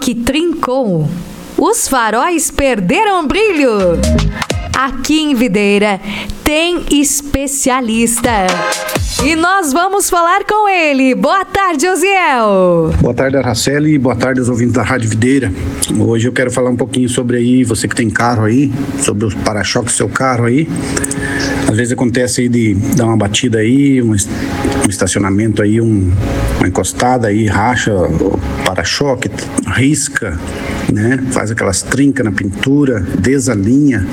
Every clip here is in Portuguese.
para-choque trincou. Os faróis perderam brilho. Aqui em Videira tem especialista. E nós vamos falar com ele. Boa tarde, Osiel. Boa tarde, Araceli, e boa tarde aos ouvintes da Rádio Videira. Hoje eu quero falar um pouquinho sobre aí, você que tem carro aí, sobre os para-choques do seu carro aí. Às vezes acontece aí de dar uma batida aí, um estacionamento aí, uma encostada aí, racha o para-choque, risca, né? Faz aquelas trincas na pintura, desalinha.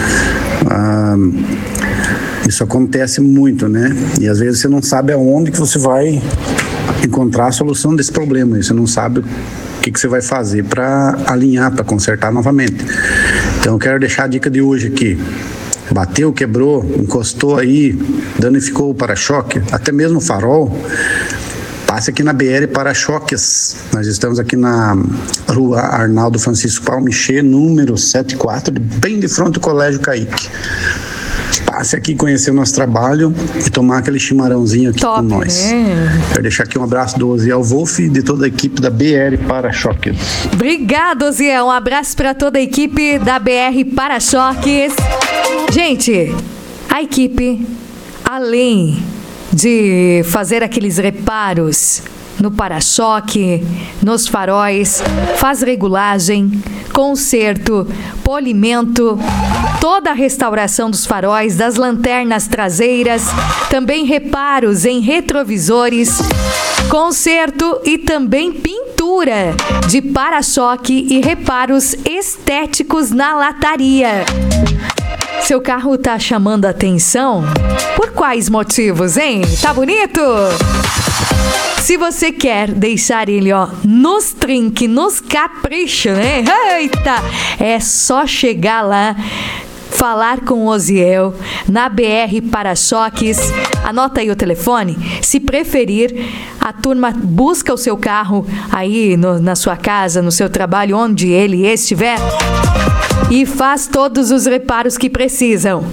Isso acontece muito, né? E às vezes você não sabe aonde que você vai encontrar a solução desse problema. Você não sabe o que você vai fazer para alinhar, para consertar novamente. Então eu quero deixar a dica de hoje aqui. Bateu, quebrou, encostou aí, danificou o para-choque, até mesmo o farol. Passe aqui na BR Para-Choques. Nós estamos aqui na rua Arnaldo Francisco Palmichê, número 74, bem de frente do Colégio Caique. Passe aqui conhecer o nosso trabalho e tomar aquele chimarrãozinho aqui com nós. Quero deixar aqui um abraço do Osiel Wolf e de toda a equipe da BR Para-Choques. Obrigado, Osiel. Um abraço para toda a equipe da BR Para-Choques. Gente, a equipe, além de fazer aqueles reparos no para-choque, nos faróis, faz regulagem, conserto, polimento, toda a restauração dos faróis, das lanternas traseiras, também reparos em retrovisores, conserto e também pintura de para-choque e reparos estéticos na lataria. Seu carro tá chamando a atenção? Por quais motivos, hein? Tá bonito? Se você quer deixar ele, nos trinque, nos capricho, né? Eita! É só chegar lá, falar com o Osiel na BR Para-Choques. Anota aí o telefone. Se preferir, a turma busca o seu carro aí na sua casa, no seu trabalho, onde ele estiver, e faz todos os reparos que precisam.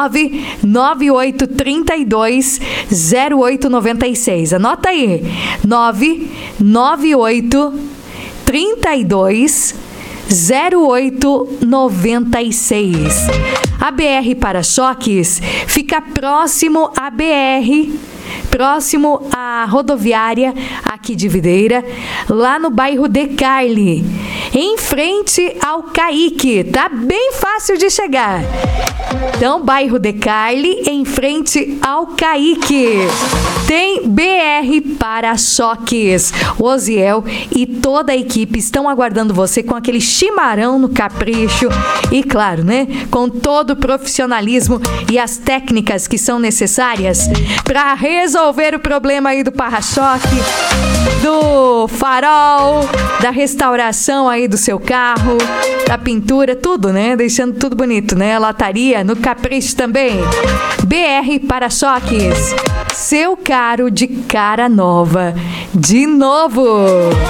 998320896. Anota aí. 998320896. A BR Para-Choques fica próximo à BR, próximo à rodoviária aqui de Videira, lá no bairro de Carli, em frente ao Caique. Tá bem fácil de chegar. Então, bairro de Carli, em frente ao Caique. Tem BR Para-Choques. O Osiel e toda a equipe estão aguardando você com aquele chimarrão no capricho e, claro, né, com todo o profissionalismo e as técnicas que são necessárias para resolver o problema aí do para-choque, do farol, da restauração aí do seu carro, da pintura, tudo, né? Deixando tudo bonito, né? Lataria, no capricho também. BR Para-Choques. Seu carro de cara nova. De novo.